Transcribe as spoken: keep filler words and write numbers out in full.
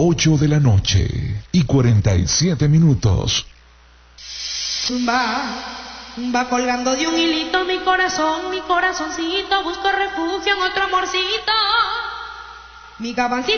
ocho de la noche y cuarenta y siete minutos. Va, va colgando de un hilito mi corazón, mi corazoncito, busco refugio en otro amorcito. Mi gabancito